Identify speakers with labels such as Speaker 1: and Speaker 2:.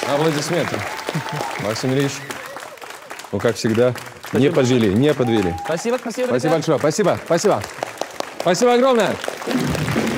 Speaker 1: Аплодисменты. Максим Ильич, ну, как всегда, не подвели, не подвели.
Speaker 2: Спасибо, спасибо.
Speaker 1: Спасибо большое, спасибо, спасибо. Спасибо огромное.